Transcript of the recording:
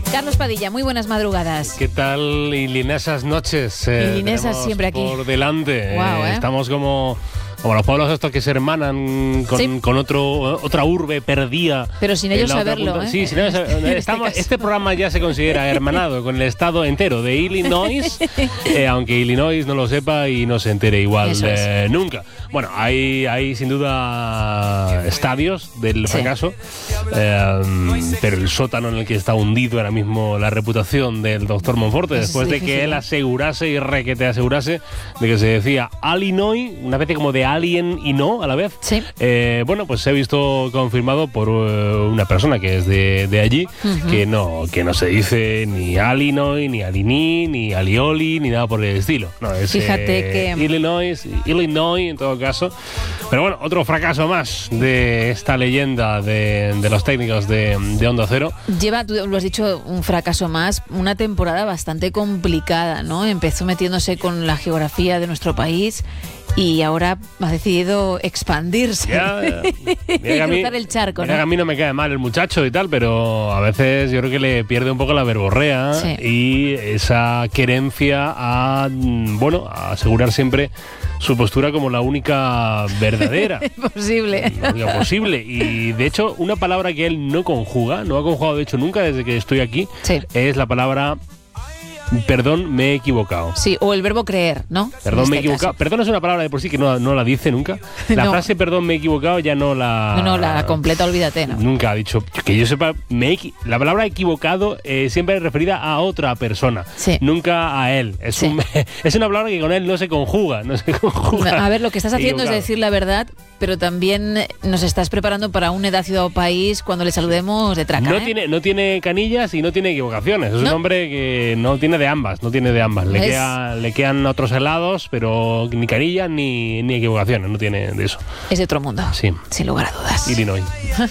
Carlos Padilla, muy buenas madrugadas. ¿Qué tal? Y linesas noches. Linesas siempre aquí. Por delante. Wow, Estamos como los pueblos estos que se hermanan con otra urbe perdida. Pero sin ellos saberlo, Sí, sin ellos saberlo. Este programa ya se considera hermanado con el estado entero de Illinois, aunque Illinois no lo sepa y no se entere igual nunca. Bueno, hay sin duda estadios del fracaso, pero el sótano en el que está hundido ahora mismo la reputación del doctor Monforte, después de que él asegurase y requete asegurase de que se decía Illinois, una especie como de alien y no a la vez. Sí. Bueno, pues se ha visto confirmado por una persona que es de allí, que no se dice ni Illinois, ni Alini, ni Alioli, ni nada por el estilo. No, es Fíjate que Illinois en todo caso. Pero bueno, otro fracaso más de esta leyenda de los técnicos de Onda Cero. Lleva, tú lo has dicho, un fracaso más, una temporada bastante complicada, ¿no? Empezó metiéndose con la geografía de nuestro país y ahora ha decidido expandirse. Ya. Cruzar el charco, ¿no? A mí no me cae mal el muchacho y tal, pero a veces yo creo que le pierde un poco la verborrea y esa querencia a asegurar siempre su postura como la única verdadera. Posible. La única posible. Y de hecho, una palabra que él no ha conjugado de hecho nunca desde que estoy aquí, es la palabra perdón, me he equivocado. Sí, o el verbo creer, ¿no? Perdón, me he equivocado. Perdón es una palabra de por sí que no la dice nunca. La frase perdón, me he equivocado ya no la... No, la completa, olvídate, ¿no? Nunca ha dicho, que yo sepa, la palabra equivocado siempre es referida a otra persona, nunca a él. Es una palabra que con él no se conjuga. A ver, lo que estás haciendo es decir la verdad, pero también nos estás preparando para una edad, ciudad o país cuando le saludemos de traca. No tiene canillas y no tiene equivocaciones. Es un hombre que no tiene de ambas. Le quedan otros helados, pero ni canillas ni equivocaciones. No tiene de eso. Es de otro mundo, sin lugar a dudas. Illinois.